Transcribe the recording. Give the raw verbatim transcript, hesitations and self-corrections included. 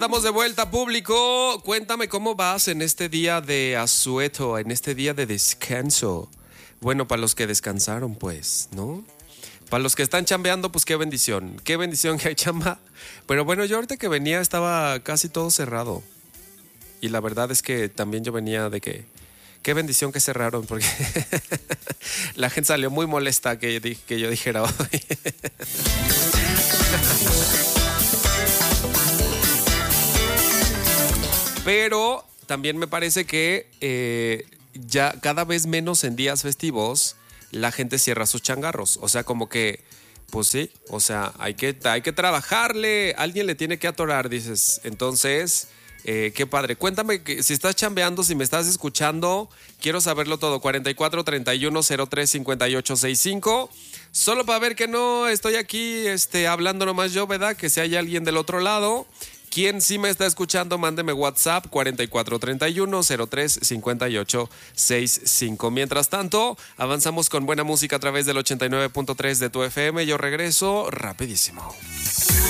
Estamos de vuelta, público. Cuéntame cómo vas en este día de asueto, en este día de descanso. Bueno, para los que descansaron, pues, ¿no? Para los que están chambeando, pues qué bendición. Qué bendición que hay chamba. Pero bueno, yo ahorita que venía estaba casi todo cerrado. Y la verdad es que también yo venía de que... Qué bendición que cerraron, porque la gente salió muy molesta que, que yo dijera hoy. Pero también me parece que eh, ya cada vez menos en días festivos la gente cierra sus changarros. O sea, como que, pues sí, o sea, hay que, hay que trabajarle, alguien le tiene que atorar, dices. Entonces, eh, qué padre. Cuéntame que, si estás chambeando, si me estás escuchando, quiero saberlo todo. cuarenta y cuatro, treinta y uno, cero tres, cincuenta y ocho, sesenta y cinco. Solo para ver que no estoy aquí este, hablando nomás yo, ¿verdad? Que si hay alguien del otro lado. Quien sí me está escuchando, mándeme WhatsApp cuarenta y cuatro, treinta y uno, cero tres, cincuenta y ocho, sesenta y cinco. Mientras tanto, avanzamos con buena música a través del ochenta y nueve punto tres de tu F M. Yo regreso rapidísimo.